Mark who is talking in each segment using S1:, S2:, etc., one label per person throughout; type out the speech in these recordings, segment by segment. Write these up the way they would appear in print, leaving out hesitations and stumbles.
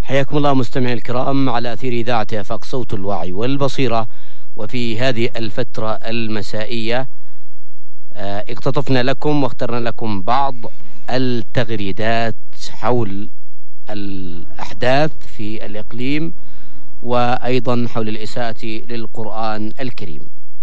S1: حياكم الله مستمعي الكرام على أثير إذاعة آفاق صوت الوعي والبصيرة. وفي هذه الفترة المسائية اقتطفنا لكم واخترنا لكم بعض التغريدات حول الأحداث في الإقليم وأيضا حول الإساءة للقرآن الكريم.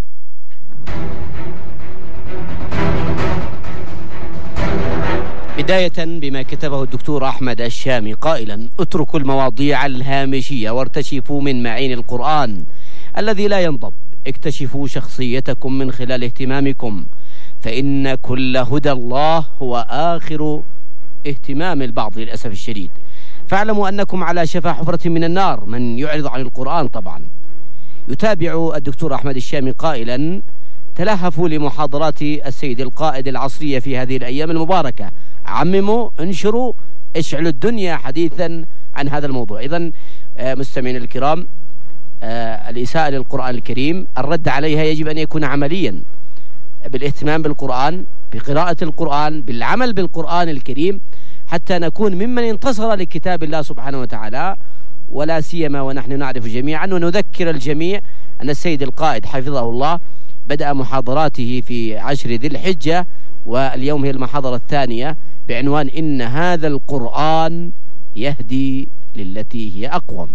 S1: بداية بما كتبه الدكتور أحمد الشامي قائلا: اتركوا المواضيع الهامشية وارتشفوا من معين القرآن الذي لا ينضب، اكتشفوا شخصيتكم من خلال اهتمامكم، فإن كل هدى الله هو آخر اهتمام البعض للأسف الشديد. فاعلموا أنكم على شفا حفرة من النار من يعرض عن القرآن. طبعا يتابع الدكتور أحمد الشامي قائلا: تلهفوا لمحاضرات السيد القائد العصرية في هذه الأيام المباركة، عمموا، انشروا، اشعلوا الدنيا حديثا عن هذا الموضوع. إذن مستمعين الكرام، الإساءة للقرآن الكريم الرد عليها يجب أن يكون عمليا، بالاهتمام بالقرآن، بقراءة القرآن، بالعمل بالقرآن الكريم، حتى نكون ممن انتصر لكتاب الله سبحانه وتعالى. ولا سيما ونحن نعرف جميعا ونذكر الجميع أن السيد القائد حفظه الله بدأ محاضراته في 10 ذي الحجة، واليوم هي المحاضرة الثانية بعنوان إن هذا القرآن يهدي للتي هي أقوم.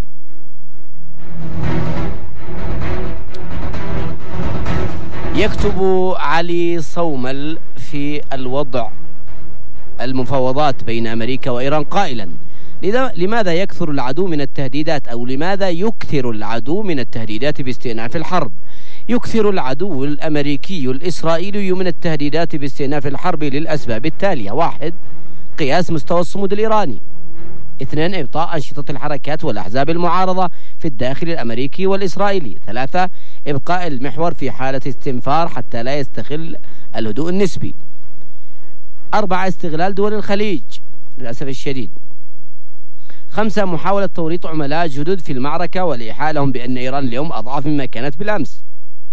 S1: يكتب علي صومل في الوضع المفاوضات بين أمريكا وإيران قائلا: لماذا يكثر العدو من التهديدات، أو لماذا يكثر العدو من التهديدات باستئناف الحرب؟ يكثر العدو الأمريكي الإسرائيلي من التهديدات باستئناف الحرب للأسباب التالية: 1. قياس مستوى الصمود الإيراني. 2. إبطاء أنشطة الحركات والأحزاب المعارضة في الداخل الأمريكي والإسرائيلي. 3. إبقاء المحور في حالة استنفار حتى لا يستغل الهدوء النسبي. 4. استغلال دول الخليج للأسف الشديد. 5. محاولة توريط عملاء جدد في المعركة والإيحاء بأن إيران اليوم أضعف مما كانت بالأمس.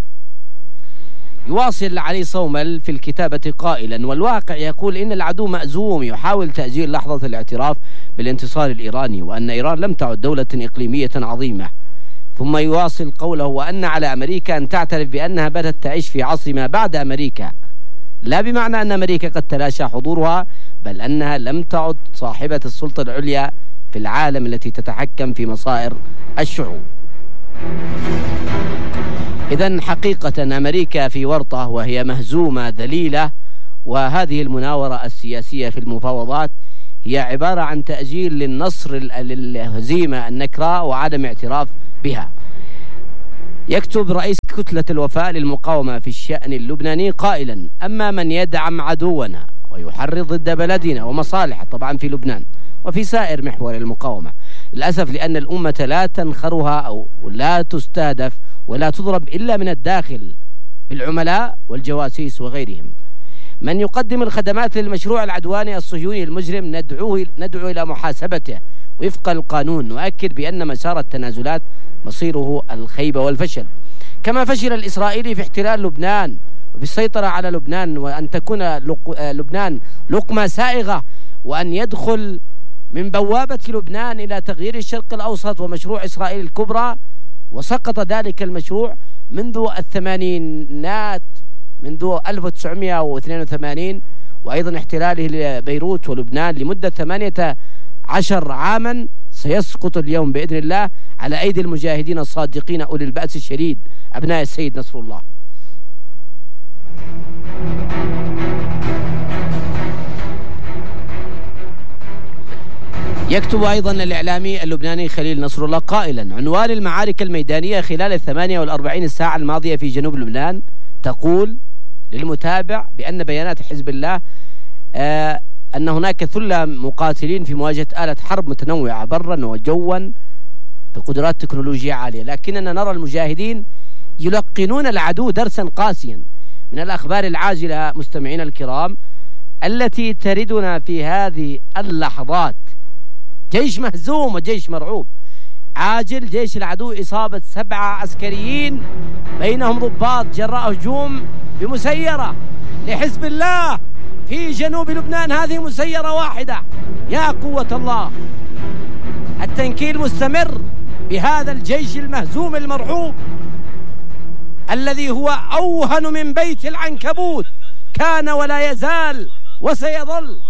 S1: يواصل علي صومل في الكتابة قائلا: والواقع يقول إن العدو مأزوم يحاول تأجيل لحظة الاعتراف بالانتصار الإيراني، وأن إيران لم تعد دولة إقليمية عظيمة. ثم يواصل قوله: وأن على أمريكا أن تعترف بأنها بدأت تعيش في عصر ما بعد أمريكا، لا بمعنى أن أمريكا قد تلاشى حضورها، بل أنها لم تعد صاحبة السلطة العليا في العالم التي تتحكم في مصائر الشعوب. إذن حقيقة أمريكا في ورطة وهي مهزومة ذليلة، وهذه المناورة السياسية في المفاوضات هي عبارة عن تأجيل للنصر للهزيمة النكراء وعدم اعتراف بها. يكتب رئيس كتلة الوفاء للمقاومة في الشأن اللبناني قائلا: أما من يدعم عدونا ويحرض ضد بلدنا ومصالحه طبعا في لبنان وفي سائر محور المقاومة، للأسف لأن الأمة لا تنخرها أو لا تستهدف ولا تضرب إلا من الداخل بالعملاء والجواسيس وغيرهم. من يقدم الخدمات للمشروع العدواني الصهيوني المجرم ندعو إلى محاسبته وفق القانون. نؤكد بأن مسار التنازلات مصيره الخيبة والفشل، كما فشل الإسرائيلي في احتلال لبنان وفي السيطرة على لبنان، وأن تكون لبنان لقمة سائغة، وأن يدخل من بوابة لبنان إلى تغيير الشرق الأوسط ومشروع إسرائيل الكبرى. وسقط ذلك المشروع منذ الثمانينات، منذ 1982، وأيضا احتلاله لبيروت ولبنان لمدة 18 عاما. سيسقط اليوم بإذن الله على أيدي المجاهدين الصادقين أولي البأس الشديد أبناء السيد نصر الله. يكتب أيضا الإعلامي اللبناني خليل نصر الله قائلا: عنوان المعارك الميدانية خلال 48 ساعة الماضية في جنوب لبنان تقول للمتابع بأن بيانات حزب الله أن هناك ثلة مقاتلين في مواجهة آلة حرب متنوعة برا وجوا بقدرات تكنولوجية عالية، لكننا نرى المجاهدين يلقنون العدو درسا قاسيا. من الأخبار العاجلة مستمعين الكرام التي تردنا في هذه اللحظات: جيش مهزوم وجيش مرعوب. عاجل: جيش العدو إصابة 7 عسكريين بينهم ضباط جراء هجوم بمسيرة لحزب الله في جنوب لبنان. هذه مسيرة واحدة، يا قوة الله. التنكيل مستمر بهذا الجيش المهزوم المرعوب الذي هو أوهن من بيت العنكبوت، كان ولا يزال وسيظل.